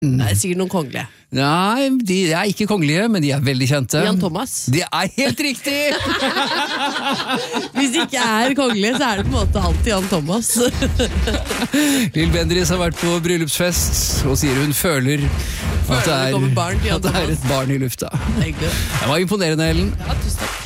Det er sikkert noen kongelige. Nei, de er ikke kongelige, men de er veldig kjente. Jan Thomas. Det er helt riktig! Hvis det ikke er kongelige, så er det på en måte alltid Jan Thomas. Lill Bendriss har vært på bryllupsfest og sier hun føler at det det kommer barn til Jan at det er Thomas. et barn i lufta. Det er hyggelig. Det var imponerende, Ellen. Ja, tusen takk.